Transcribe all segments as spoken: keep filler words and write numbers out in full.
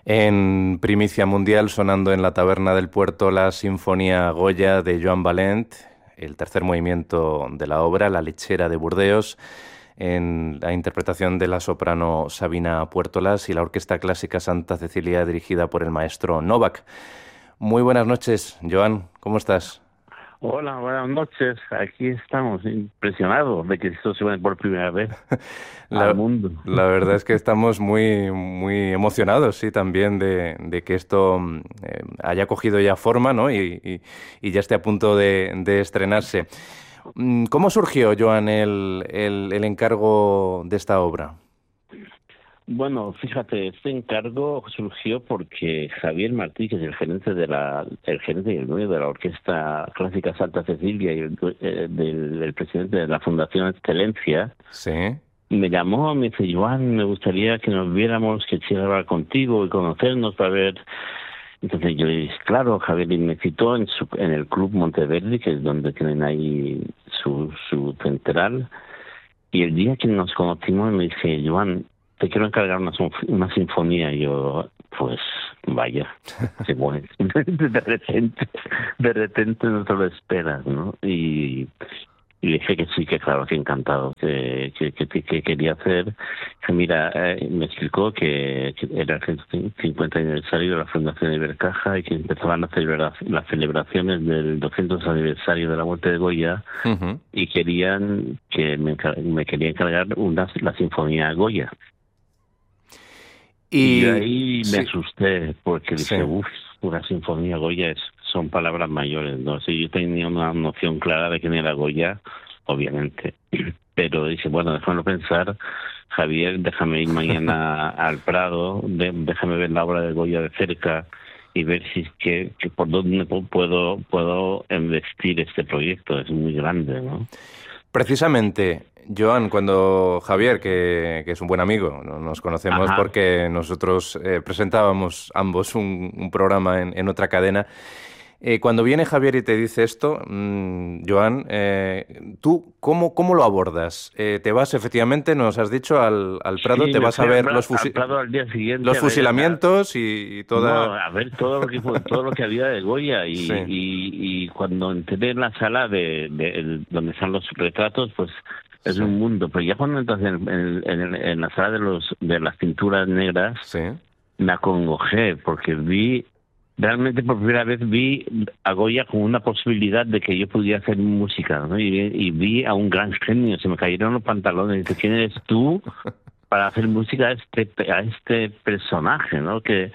En primicia mundial, sonando en la Taberna del Puerto, la Sinfonía Goya de Joan Valent, el tercer movimiento de la obra, La lechera de Burdeos, en la interpretación de la soprano Sabina Puertolas y la Orquesta Clásica Santa Cecilia, dirigida por el maestro Novak. Muy buenas noches, Joan, ¿cómo estás? Hola, buenas noches. Aquí estamos impresionados de que esto se ve por primera vez La, al mundo. la verdad es que estamos muy, muy emocionados, sí, también de, de que esto eh, haya cogido ya forma, ¿no? Y, y, y ya esté a punto de, de estrenarse. ¿Cómo surgió, Joan, el, el, el encargo de esta obra? Bueno, fíjate, este encargo surgió porque Javier Martí, que es el gerente de la, el gerente y el dueño de la Orquesta Clásica Santa Cecilia y el, eh, del, el presidente de la Fundación Excelencia, sí, me llamó, me dice, Joan, me gustaría que nos viéramos, que quisiera hablar contigo y conocernos para ver. Entonces yo le dije, claro, Javier, y me citó en, su, en el Club Monteverde, que es donde tienen ahí su, su central, y el día que nos conocimos me dice, Joan, te quiero encargar una, una sinfonía. Y yo, pues, vaya, se muere. De repente, de repente no te lo esperas, ¿no? Y, y le dije que sí, que claro, que encantado, que, que, que, que quería hacer. Que mira, eh, me explicó que, que era el cincuenta aniversario de la Fundación Ibercaja y que empezaban a celebrar las celebraciones del doscientos aniversario de la muerte de Goya, uh-huh. Y querían que me, me quería encargar una, la Sinfonía Goya. Y, y ahí sí. Me asusté porque dije, sí. uff, una sinfonía Goya es, son palabras mayores, ¿no? Si yo tenía una noción clara de quién era Goya, obviamente. Pero dije, bueno, déjame pensar, Javier, déjame ir mañana al Prado, de, déjame ver la obra de Goya de cerca y ver si es que, que por dónde puedo, puedo investir este proyecto. Es muy grande, ¿no? Precisamente, Joan, cuando Javier, que, que es un buen amigo, nos conocemos, ajá, porque nosotros eh, presentábamos ambos un, un programa en, en otra cadena, eh, cuando viene Javier y te dice esto, mmm, Joan, eh, ¿tú cómo, cómo lo abordas? Eh, ¿Te vas efectivamente, nos has dicho, al, al Prado, sí, te vas a ver al, los, fusi- al Prado al día siguiente, los a fusilamientos ver, a... y, y toda... No, a ver todo lo que todo lo que había de Goya y, sí. y, y cuando entré en la sala de, de el, donde están los retratos, pues es sí. un mundo. Pero ya cuando entras en, en, en, en la sala de los de las pinturas negras, sí. me acongojé porque vi realmente por primera vez vi a Goya como una posibilidad de que yo pudiera hacer música, ¿no? Y, y vi a un gran genio, se me cayeron los pantalones. Dice, ¿quién eres tú para hacer música a este a este personaje, ¿no? Que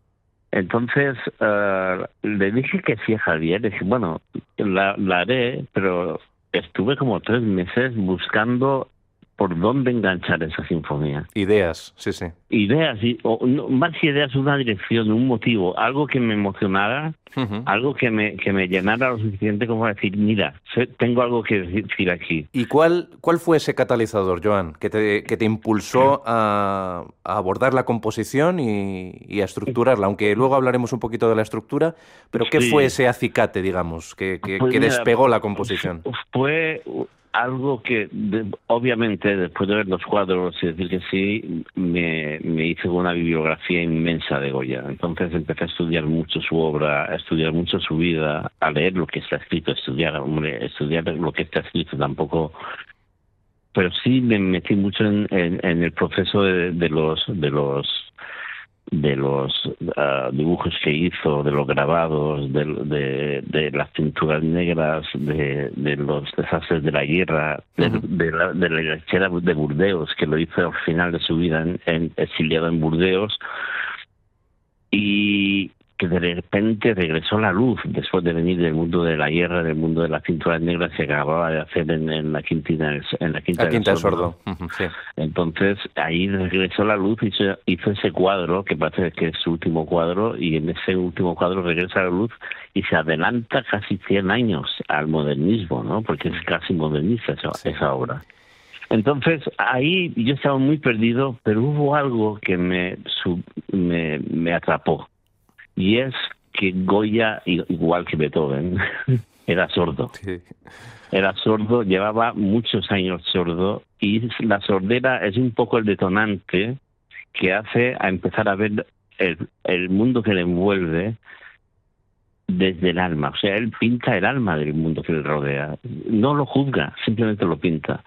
entonces uh, le dije que sí a Javier, le dije, bueno, la, la haré, pero estuve como tres meses buscando por dónde enganchar esa sinfonía. Ideas, sí, sí. Ideas, y, o, no, más que ideas, una dirección, un motivo, algo que me emocionara, uh-huh. algo que me que me llenara lo suficiente como para decir, mira, tengo algo que decir aquí. ¿Y cuál cuál fue ese catalizador, Joan, que te, que te impulsó a, a abordar la composición y, y a estructurarla? Aunque luego hablaremos un poquito de la estructura, pero ¿qué sí. fue ese acicate, digamos, que, que, pues que mira, despegó la composición? Fue algo que, de, obviamente, después de ver los cuadros y decir que sí, me, me hice una bibliografía inmensa de Goya. Entonces empecé a estudiar mucho su obra, a estudiar mucho su vida, a leer lo que está escrito, estudiar, hombre, estudiar lo que está escrito tampoco. Pero sí me metí mucho en, en, en el proceso de, de los de los de los uh, dibujos que hizo, de los grabados, de, de, de las pinturas negras, de, de los desastres de la guerra, de, uh-huh. de, la, de la lechera de Burdeos, que lo hizo al final de su vida en, en, exiliado en Burdeos, y que de repente regresó la luz después de venir del mundo de la guerra, del mundo de las pinturas negras que acababa de hacer en, en la quinta en la quinta, la quinta del sordo. sordo. Uh-huh, sí. Entonces ahí regresó la luz y hizo, hizo ese cuadro que parece que es su último cuadro, y en ese último cuadro regresa la luz y se adelanta casi cien años al modernismo, ¿no? Porque es casi modernista esa, sí. esa obra. Entonces ahí yo estaba muy perdido, pero hubo algo que me sub, me, me atrapó. Y es que Goya, igual que Beethoven, era sordo. Sí. Era sordo, llevaba muchos años sordo, y la sordera es un poco el detonante que hace a empezar a ver el, el mundo que le envuelve desde el alma. O sea, él pinta el alma del mundo que le rodea. No lo juzga, simplemente lo pinta.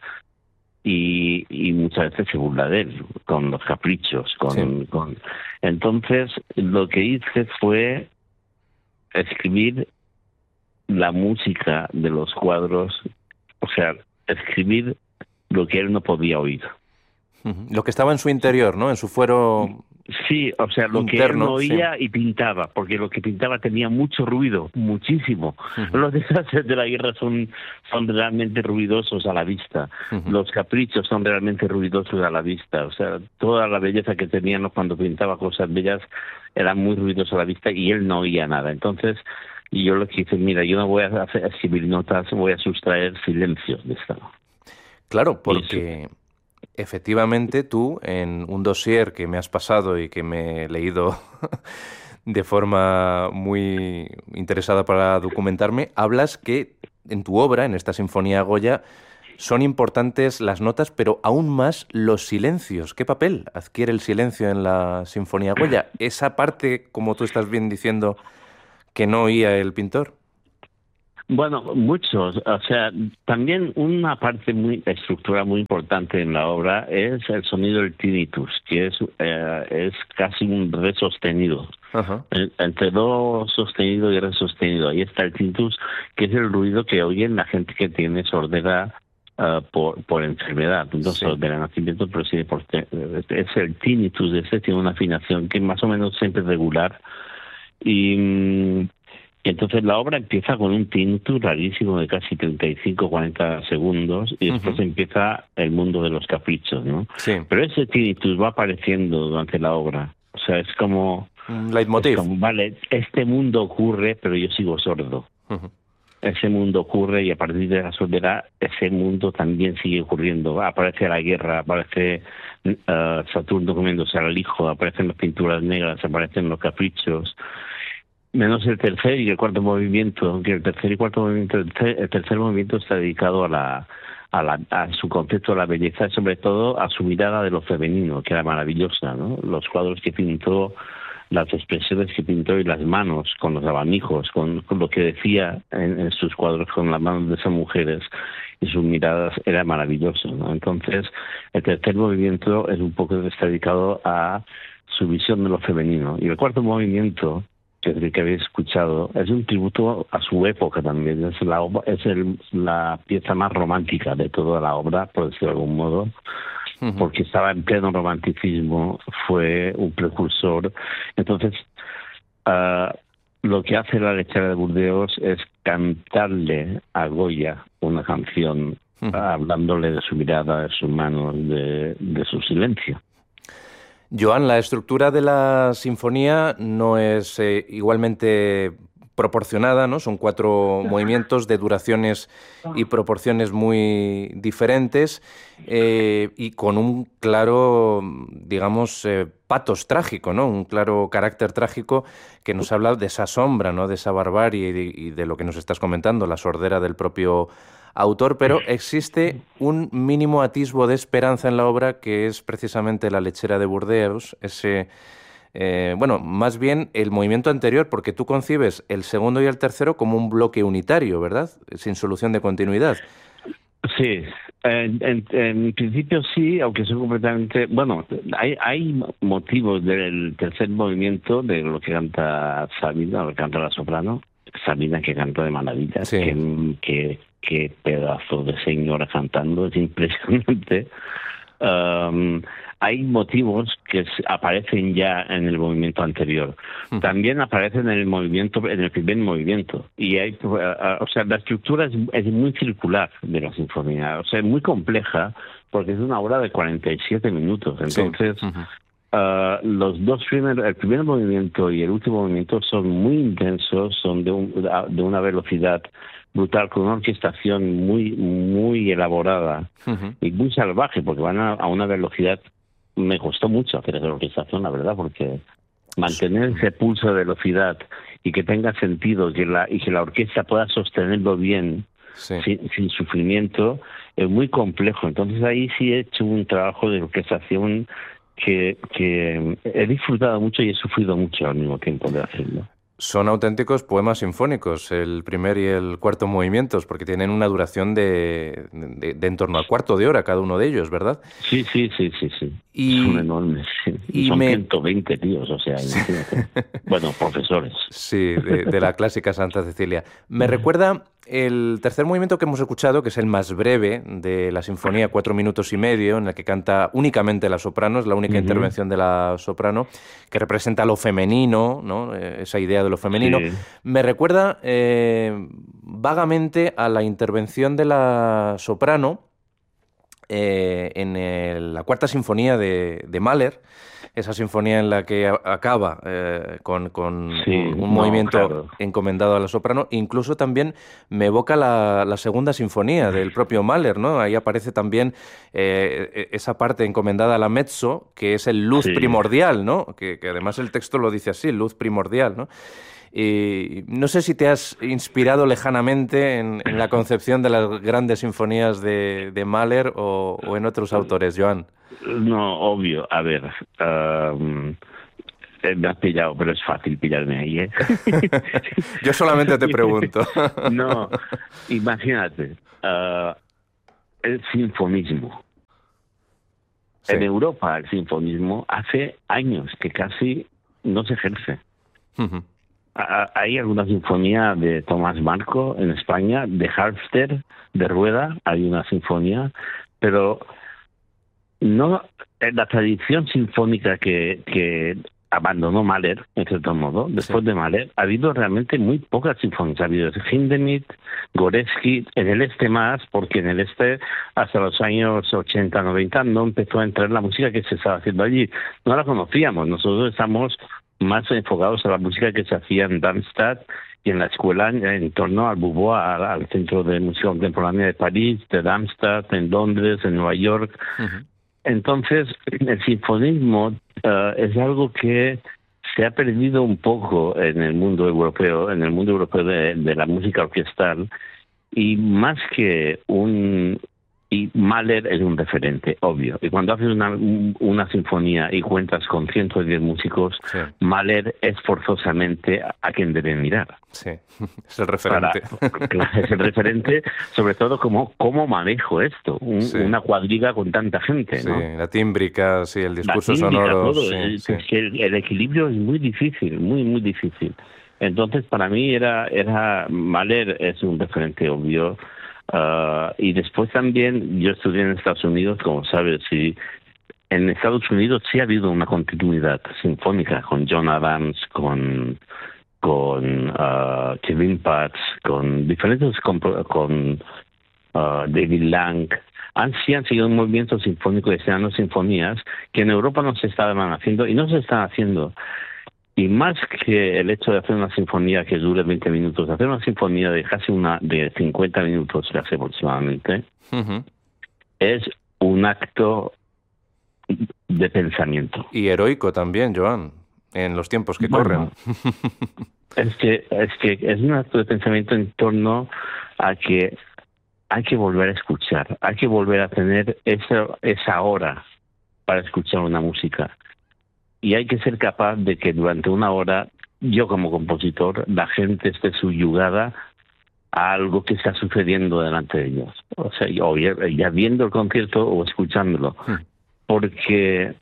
Y, y muchas veces se burla de él, con los caprichos. con, sí. con Entonces, lo que hice fue escribir la música de los cuadros, o sea, escribir lo que él no podía oír. Lo que estaba en su interior, ¿no? En su fuero... Sí, o sea, lo interno, que él no oía sí. y pintaba, porque lo que pintaba tenía mucho ruido, muchísimo. Uh-huh. Los desastres de la guerra son, son realmente ruidosos a la vista. Uh-huh. Los caprichos son realmente ruidosos a la vista. O sea, toda la belleza que teníamos cuando pintaba cosas bellas era muy ruidosa a la vista y él no oía nada. Entonces, yo lo que hice, mira, yo no voy a hacer, escribir notas, voy a sustraer silencios de esto. Claro, porque... Efectivamente, tú, en un dossier que me has pasado y que me he leído de forma muy interesada para documentarme, hablas que en tu obra, en esta Sinfonía Goya, son importantes las notas, pero aún más los silencios. ¿Qué papel adquiere el silencio en la Sinfonía Goya? Esa parte, como tú estás bien diciendo, que no oía el pintor. Bueno, muchos. O sea, también una parte muy estructural muy importante en la obra es el sonido del tinnitus, que es eh, es casi un re sostenido. Uh-huh. Entre do sostenido y re sostenido. Ahí está el tinnitus, que es el ruido que oyen la gente que tiene sordera uh, por por enfermedad. No sí. sordera de nacimiento, pero sí por, es el tinnitus. Ese tiene una afinación que más o menos siempre es regular. Y... Y entonces la obra empieza con un tinnitus rarísimo de casi treinta y cinco a cuarenta segundos y después uh-huh. empieza el mundo de los caprichos, ¿no? Sí. Pero ese tinnitus va apareciendo durante la obra. O sea, es como... Un leitmotiv. Es como, vale, este mundo ocurre, pero yo sigo sordo. Uh-huh. Ese mundo ocurre y a partir de la sordera, ese mundo también sigue ocurriendo. Aparece la guerra, aparece uh, Saturno comiéndose al hijo, aparecen las pinturas negras, aparecen los caprichos... Menos el tercer y el cuarto movimiento, aunque el tercer y cuarto movimiento, el tercer, el tercer movimiento está dedicado a la, a la a su concepto de la belleza y sobre todo a su mirada de lo femenino, que era maravillosa, ¿no? Los cuadros que pintó, las expresiones que pintó y las manos con los abanicos, con, con lo que decía en, en sus cuadros con las manos de esas mujeres y sus miradas, era maravilloso, ¿no? Entonces, el tercer movimiento es un poco está dedicado a su visión de lo femenino. Y el cuarto movimiento, que creo que habéis escuchado, es un tributo a su época también. Es la es el, la pieza más romántica de toda la obra, por decirlo de algún modo, uh-huh. porque estaba en pleno romanticismo, fue un precursor. Entonces, uh, lo que hace la lechera de Burdeos es cantarle a Goya una canción, uh-huh. uh, hablándole de su mirada, de sus manos, de, de su silencio. Joan, la estructura de la sinfonía no es eh, igualmente proporcionada, ¿no? Son cuatro movimientos de duraciones y proporciones muy diferentes eh, y con un claro, digamos, eh, patos trágico, ¿no? Un claro carácter trágico que nos habla de esa sombra, ¿no? De esa barbarie y de, y de lo que nos estás comentando, la sordera del propio autor, pero existe un mínimo atisbo de esperanza en la obra que es precisamente la lechera de Burdeos, ese, eh, bueno, más bien el movimiento anterior, porque tú concibes el segundo y el tercero como un bloque unitario, ¿verdad? Sin solución de continuidad. Sí, en, en, en principio sí, aunque son completamente... Bueno, hay, hay motivos del tercer movimiento, de lo que canta Sabina, lo que canta la soprano, Sabina que canta de maravilla, sí. que... que qué pedazo de señora cantando, es impresionante. Um, hay motivos que aparecen ya en el movimiento anterior. Uh-huh. También aparecen en el movimiento, en el primer movimiento. Y hay, uh, uh, o sea, la estructura es, es muy circular de la sinfonía, o sea, es muy compleja porque es una obra de cuarenta y siete minutos. Entonces, sí. uh-huh. uh, los dos primeros, el primer movimiento y el último movimiento son muy intensos, son de, un, de una velocidad brutal, con una orquestación muy muy elaborada uh-huh. y muy salvaje, porque van a, a una velocidad. Me costó mucho hacer esa orquestación, la verdad, porque mantener ese pulso de velocidad y que tenga sentido que la, y que la orquesta pueda sostenerlo bien, sí. sin, sin sufrimiento, es muy complejo. Entonces ahí sí he hecho un trabajo de orquestación que, que he disfrutado mucho y he sufrido mucho al mismo tiempo de hacerlo. Son auténticos poemas sinfónicos, el primer y el cuarto movimientos, porque tienen una duración de, de, de en torno al cuarto de hora cada uno de ellos, ¿verdad? Sí, sí, sí, sí, sí. Y, son enormes. Sí. Y son me... ciento veinte tíos, o sea, imagínate. Bueno, profesores. Sí, de, de la clásica Santa Cecilia. Me recuerda el tercer movimiento que hemos escuchado, que es el más breve de la sinfonía, cuatro minutos y medio, en el que canta únicamente la soprano, es la única uh-huh. intervención de la soprano, que representa lo femenino, ¿no? Esa idea de lo femenino. Sí. Me recuerda eh, vagamente a la intervención de la soprano eh, en el, la cuarta sinfonía de, de Mahler, esa sinfonía en la que acaba eh, con, con sí, un, un no, movimiento claro. encomendado a la soprano. Incluso también me evoca la, la segunda sinfonía del propio Mahler, ¿no? Ahí aparece también eh, esa parte encomendada a la mezzo, que es el luz sí. primordial, ¿no? Que, que además el texto lo dice así, luz primordial, ¿no? Y no sé si te has inspirado lejanamente en, en la concepción de las grandes sinfonías de, de Mahler o, o en otros autores, Joan. No, obvio. A ver, um, me has pillado, pero es fácil pillarme ahí, ¿eh? Yo solamente te pregunto. No, imagínate, uh, el sinfonismo. Sí. En Europa el sinfonismo hace años que casi no se ejerce. Uh-huh. Hay alguna sinfonía de Tomás Marco en España, de Halfter, de Rueda, hay una sinfonía, pero no en la tradición sinfónica que, que abandonó Mahler, en cierto modo, después sí. de Mahler, ha habido realmente muy pocas sinfonías. Ha habido Hindemith, Gorecki, en el este más, porque en el este hasta los años ochenta, noventa no empezó a entrar la música que se estaba haciendo allí. No la conocíamos, nosotros estamos más enfocados a la música que se hacía en Darmstadt y en la escuela en, en torno al Beauvoir, al, al Centro de Música Contemporánea de París, de Darmstadt, en Londres, en Nueva York. Uh-huh. Entonces, el sinfonismo uh, es algo que se ha perdido un poco en el mundo europeo, en el mundo europeo de, de la música orquestal, y más que un... Y Mahler es un referente, obvio. Y cuando haces una, una sinfonía y cuentas con ciento diez músicos, sí. Mahler es forzosamente a, a quien deben mirar. Sí, es el referente. Para, claro, es el referente, sobre todo cómo, cómo manejo esto, un, sí. una cuadriga con tanta gente, sí, ¿no? La tímbrica, sí, el discurso la tímbrica, sonoro. Todo. Sí, es, sí. Es que el, el equilibrio es muy difícil, muy, muy difícil. Entonces, para mí era, era Mahler es un referente obvio. Uh, y después también yo estudié en Estados Unidos, como sabes, y en Estados Unidos sí ha habido una continuidad sinfónica con John Adams, con con uh, Kevin Patz, con diferentes con, con uh, David Lang. Han, sí han sido un movimiento sinfónico y se han sinfonías que en Europa no se estaban haciendo y no se están haciendo. Y más que el hecho de hacer una sinfonía que dure veinte minutos, hacer una sinfonía de casi una de cincuenta minutos casi aproximadamente, uh-huh. es un acto de pensamiento. Y heroico también, Joan, en los tiempos que bueno, corren. Es que, es que es un acto de pensamiento en torno a que hay que volver a escuchar, hay que volver a tener esa, esa hora para escuchar una música. Y hay que ser capaz de que durante una hora, yo como compositor, la gente esté subyugada a algo que está sucediendo delante de ellos. O sea, o ya, ya viendo el concierto o escuchándolo. Porque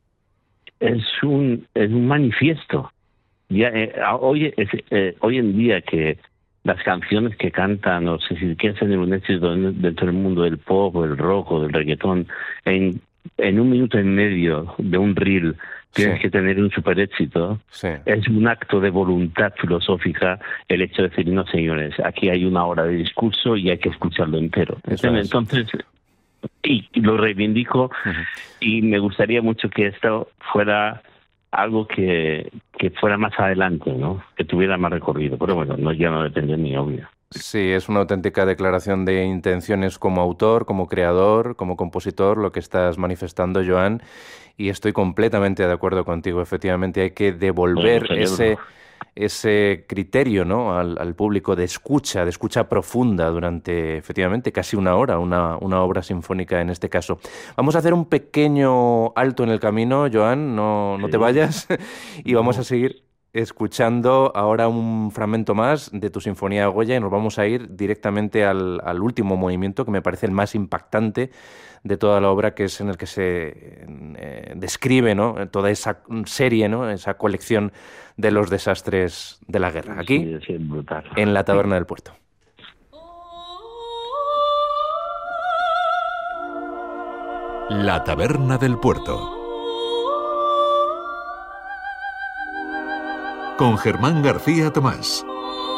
es un, es un manifiesto. Ya, eh, hoy, es, eh, hoy en día que las canciones que cantan, no sé si quieren ser un éxito dentro del mundo del pop, o del rock o del reggaetón, en, en un minuto y medio de un reel, tienes sí. que tener un super éxito. Sí. Es un acto de voluntad filosófica el hecho de decir, no señores, aquí hay una hora de discurso y hay que escucharlo entero. Entonces, y lo reivindico uh-huh. y me gustaría mucho que esto fuera algo que, que fuera más adelante, ¿no? Que tuviera más recorrido. Pero bueno, no, ya no depende de mí, obvio. Sí, es una auténtica declaración de intenciones como autor, como creador, como compositor, lo que estás manifestando, Joan, y estoy completamente de acuerdo contigo. Efectivamente, hay que devolver bueno, ese, ese criterio, ¿no?, al, al público de escucha, de escucha profunda durante, efectivamente, casi una hora, una, una obra sinfónica en este caso. Vamos a hacer un pequeño alto en el camino, Joan, no, no Sí. te vayas, y vamos No. a seguir escuchando ahora un fragmento más de tu Sinfonía Goya y nos vamos a ir directamente al, al último movimiento, que me parece el más impactante de toda la obra, que es en el que se eh, describe, ¿no?, toda esa serie, ¿no?, esa colección de los desastres de la guerra. Aquí, Sí, sí, es brutal. en la Taberna del Puerto. La Taberna del Puerto. Con Germán García Tomás.